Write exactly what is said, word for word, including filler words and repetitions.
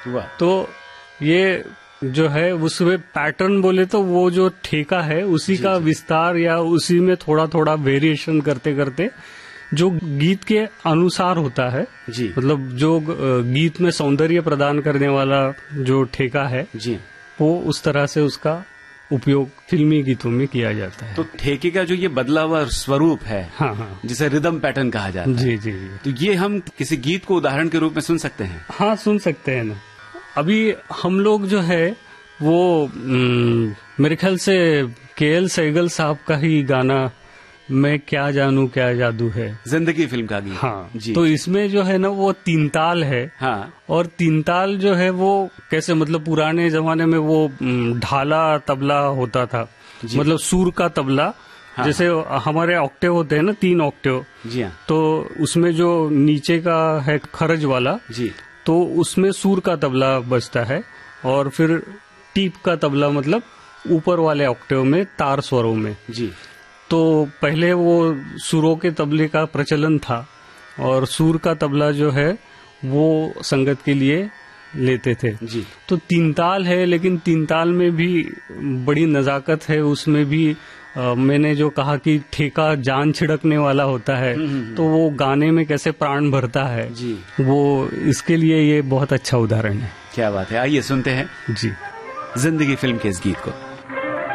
वाह। तो ये जो है उसमें पैटर्न बोले तो वो जो ठेका है उसी का विस्तार या उसी में थोड़ा थोड़ा वेरिएशन करते करते जो गीत के अनुसार होता है जी, मतलब जो गीत में सौंदर्य प्रदान करने वाला जो ठेका है जी, वो उस तरह से उसका उपयोग फिल्मी गीतों में किया जाता है। तो ठेके का जो ये बदला हुआ स्वरूप है, हाँ हाँ, जिसे रिदम पैटर्न कहा जाता है, जी जी जी, तो ये हम किसी गीत को उदाहरण के रूप में सुन सकते हैं? हाँ सुन सकते हैं ना। अभी हम लोग जो है वो न, मेरे ख्याल से के एल सहगल साहब का ही गाना मैं क्या जानू क्या जादू है, जिंदगी फिल्म का गीत। हाँ जी। तो इसमें जो है ना वो तीन ताल है। हाँ। और तीन ताल जो है वो कैसे मतलब पुराने जमाने में वो ढाला तबला होता था, मतलब सुर का तबला। हाँ। जैसे हमारे ऑक्टेव होते हैं ना, तीन ऑक्टेव। जी हाँ। तो उसमें जो नीचे का है खरज वाला जी, तो उसमें सुर का तबला बजता है और फिर टीप का तबला मतलब ऊपर वाले ऑक्टेव में तार स्वरों में जी। तो पहले वो सुरों के तबले का प्रचलन था और सुर का तबला जो है वो संगत के लिए लेते थे जी। तो तीन ताल है, लेकिन तीन ताल में भी बड़ी नजाकत है। उसमें भी आ, मैंने जो कहा कि ठेका जान छिड़कने वाला होता है, तो वो गाने में कैसे प्राण भरता है जी, वो इसके लिए ये बहुत अच्छा उदाहरण है। क्या बात है, आइए सुनते हैं जी जिंदगी फिल्म के इस गीत को।